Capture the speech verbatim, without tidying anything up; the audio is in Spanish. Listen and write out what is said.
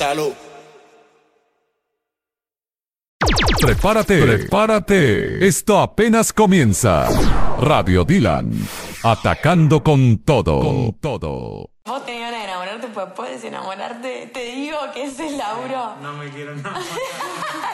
Salud. Prepárate, prepárate. Esto apenas comienza. Radio Dylan, atacando con todo. Con todo. Vos tenés ganas de enamorarte, pues puedes enamorarte. Te digo que ese es Lauro. No me quiero enamorar.